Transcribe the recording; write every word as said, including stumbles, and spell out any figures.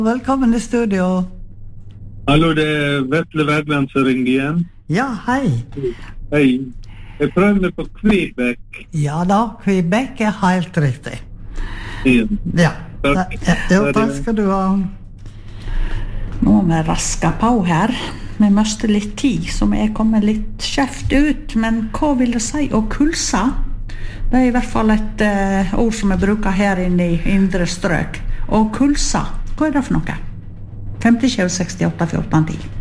Velkommen i studio. Hallo, det er Vetle Wergeland som ringer igjen. Ja, hei. Hei. Jeg prøver meg på Quebec. Ja da, Quebec er helt riktig. Ja. Ja, Takk. jo, takk skal du ha. Nå må vi raske på her. Vi møste litt tid, så vi er kommet litt skjeft ut. Men hva vil det si å kulse? Det er i hvert fall et uh, ord som vi bruker her inne i indre strøk. Og kulse, hva er det for noe? femti, tjue, sekstiåtte, fjorten, ti.